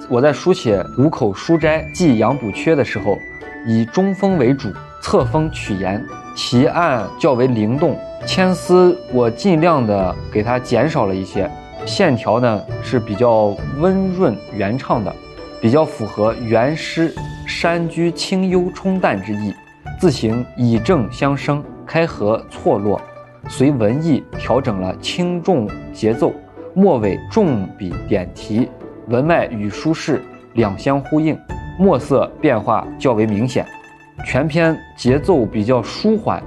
我在书写虎口书斋寄杨补缺的时候，以中锋为主，侧锋取言，题案较为灵动，铅丝我尽量的给它减少了一些，线条呢是比较温润圆畅的，比较符合原诗山居清幽冲淡之意。字形以正相生，开合错落，随文意调整了轻重节奏，末尾重笔点题，文脉与书势两相呼应，墨色变化较为明显。全篇节奏比较舒缓，